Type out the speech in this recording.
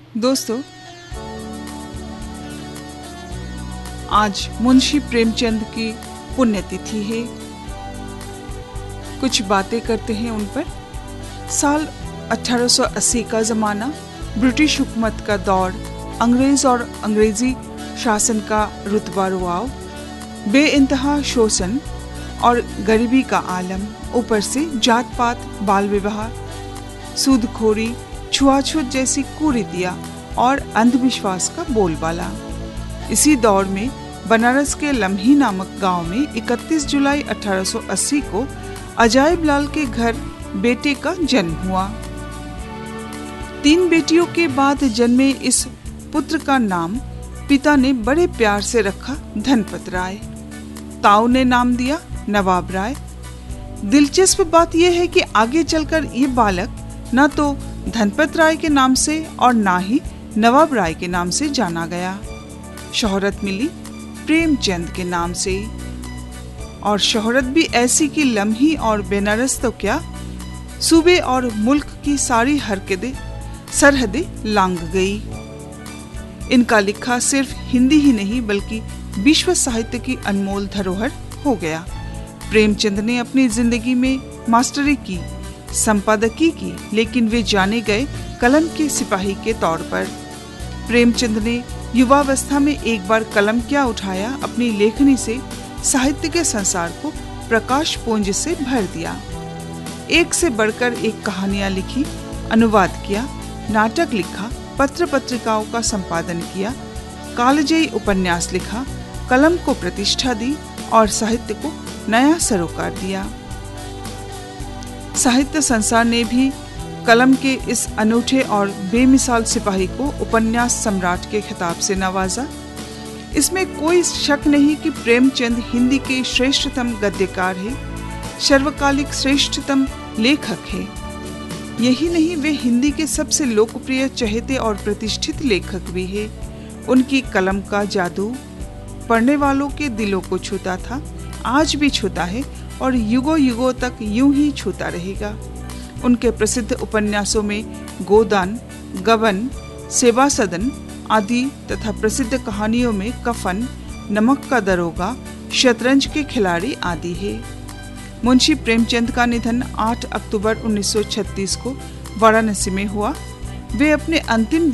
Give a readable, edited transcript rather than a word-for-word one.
दोस्तों, आज मुंशी प्रेमचंद की पुण्यतिथि है। कुछ बातें करते हैं उन पर। साल 1880 का जमाना, ब्रिटिश हुकूमत का दौर, अंग्रेज और अंग्रेजी शासन का रुतबा रुआव, बेइंतहा शोषण और गरीबी का आलम, ऊपर से जात पात, बाल विवाह, सूदखोरी, छुआछूत जैसी कुरीतियां और अंधविश्वास का बोलबाला। इसी दौर में बनारस के लम्ही नामक गांव में 31 जुलाई 1880 को अजायब लाल के घर बेटे का जन्म हुआ। 3 बेटियों के बाद जन्मे इस पुत्र का नाम पिता ने बड़े प्यार से रखा धनपत राय। ताऊ ने नाम दिया नवाब राय। दिलचस्प बात यह है कि आगे चलकर ये बालक न तो धनपत राय के नाम से और ना ही नवाब राय के नाम से जाना गया। शोहरत मिली प्रेमचंद के नाम से, और शोहरत भी ऐसी कि लम्ही और बेनारस तो क्या, सूबे और मुल्क की सारी सरहदें लांघ गई। इनका लिखा सिर्फ हिंदी ही नहीं बल्कि विश्व साहित्य की अनमोल धरोहर हो गया। प्रेमचंद ने अपनी जिंदगी में मास्टरी की, संपादकी की, लेकिन वे जाने गए कलम के सिपाही के तौर पर। प्रेमचंद ने युवावस्था में एक बार कलम क्या उठाया, अपनी लेखनी से साहित्य के संसार को प्रकाश पुंज से भर दिया। एक से बढ़कर एक कहानियां लिखी, अनुवाद किया, नाटक लिखा, पत्र पत्रिकाओं का संपादन किया, कालजयी उपन्यास लिखा, कलम को प्रतिष्ठा दी और साहित्य को नया सरोकार दिया। साहित्य संसार ने भी कलम के इस अनूठे और बेमिसाल सिपाही को उपन्यास सम्राट के खिताब से नवाजा। इसमें कोई शक नहीं कि प्रेमचंद हिंदी के श्रेष्ठतम गद्यकार है, सर्वकालिक श्रेष्ठतम लेखक है। यही नहीं, वे हिंदी के सबसे लोकप्रिय, चहेते और प्रतिष्ठित लेखक भी है। उनकी कलम का जादू पढ़ने वालों के दिलों को छूता था, आज भी छूता है और युगों युगों तक यूं ही छूता रहेगा। उनके प्रसिद्ध उपन्यासों में गोदान, गबन, सेवा सदन आदि तथा प्रसिद्ध कहानियों में कफन, नमक का दरोगा, शतरंज के खिलाड़ी आदि है। मुंशी प्रेमचंद का निधन 8 अक्टूबर 1936 को वाराणसी में हुआ। वे अपने अंतिम